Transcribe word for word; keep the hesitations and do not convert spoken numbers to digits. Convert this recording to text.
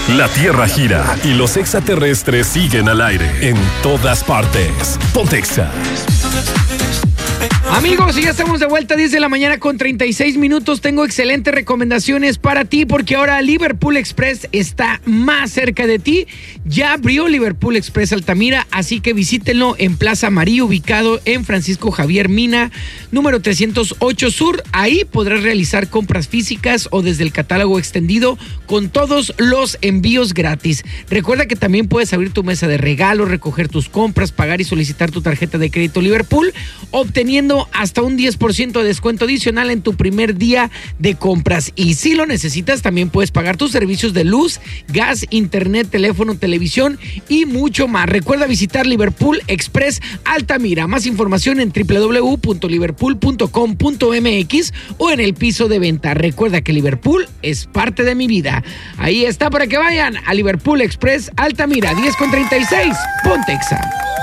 La Tierra gira y los extraterrestres siguen al aire en todas partes. Pontexa. Amigos, y ya estamos de vuelta, diez de la mañana con treinta y seis minutos. Tengo excelentes recomendaciones para ti porque ahora Liverpool Express está más cerca de ti. Ya abrió Liverpool Express Altamira, así que visítenlo en Plaza María, ubicado en Francisco Javier Mina, número trescientos ocho Sur. Ahí podrás realizar compras físicas o desde el catálogo extendido con todos los envíos gratis. Recuerda que también puedes abrir tu mesa de regalos, recoger tus compras, pagar y solicitar tu tarjeta de crédito Liverpool, obteniendo hasta un diez por ciento de descuento adicional en tu primer día de compras. Y si lo necesitas, también puedes pagar tus servicios de luz, gas, internet, teléfono, televisión y mucho más. Recuerda visitar Liverpool Express Altamira. Más información en doble u doble u doble u punto liverpool punto com punto m x o en el piso de venta. Recuerda que Liverpool es parte de mi vida. Ahí está para que vayan a Liverpool Express Altamira, diez con treinta y seis, Pontexa.